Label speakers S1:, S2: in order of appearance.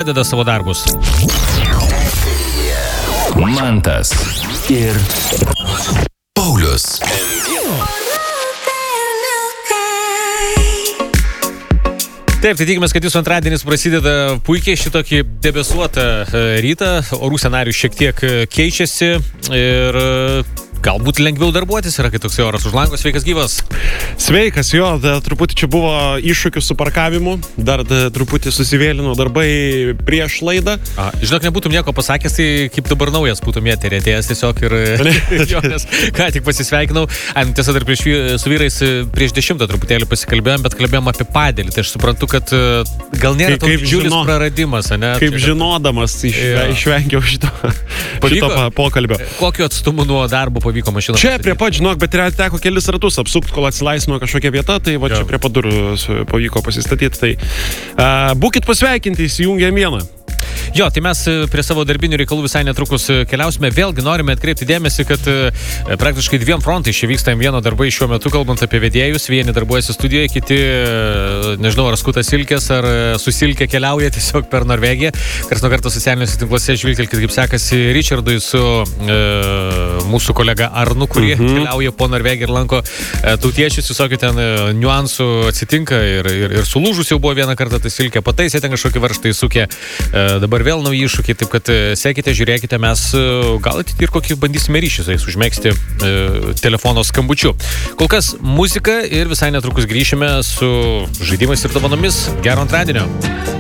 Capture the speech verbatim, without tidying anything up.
S1: pradeda savo darbus.
S2: Mantas ir Paulius.
S1: Taip, tai tikimės, kad jūsų antradienis prasideda puikiai šitokį debesuotą rytą, orų scenarijus šiek tiek keičiasi ir galbūt lengviau darbuotis yra, kai toksai oras už lango. Sveikas gyvas.
S3: Sveikas, jo, da, truputį čia buvo iššūkių su parkavimu, dar da, truputį susivėlino darbai prieš laidą.
S1: A, žinok, nebūtum nieko pasakęs, tai kaip dabar naujas būtum eterį atėjęs tiesiog ir jo, nes ką tik pasisveikinau. Ai, tiesa, dar prieš, su vyrais prieš dešimtą truputėlį pasikalbėjom, bet kalbėjom apie padėlį. Tai aš suprantu, kad gal nėra toks didžiulis žino, praradimas, ne?
S3: Kaip čia, žinodamas išve, išvengiau šito, šito pokalbio.
S1: Kokiu atstumu nuo darbo pavyko mašiną?
S3: Čia prie pat, žinok, bet teko kelis ratus apsukti, kol atsilaisino kažkokia vieta, tai va čia prie pat durų pavyko pasistatyti. Tai uh, būkit pasveikinti, įsijungėm vieną.
S1: Jo, tai mes prie savo darbinių reikalų visai netrukus keliausime. Vėlgi norime atkreipti dėmesį, kad praktiškai dviem frontais čia vyksta vieno darbai šiuo metu, kalbant apie vedėjus. Vieni darbuojasi studijoje, kiti, nežinau, ar skutas silkės, ar susilkė keliauja tiesiog per Norvegiją. Kars nuo karto socialiniuose tinkluose žvilgtelkit, kaip sekasi Richardui su e, mūsų kolega Arnu, kurie mm-hmm. keliauja po Norvegiją ir lanko e, tautiečius. Visokių ten niuansų atsitinka ir, ir, ir sulūžus jau buvo vieną kartą tai silkė, pataisė ten kažkokį varžtą įsukė. E, dabar vėl nauji iššūkiai, taip kad sekite, žiūrėkite, mes gal ir kokį bandysime ryšį su jais užmegzti e, telefono skambučiu. Kol kas muzika ir visai netrukus grįšime su žaidimais ir dovanomis. Gero antradienio.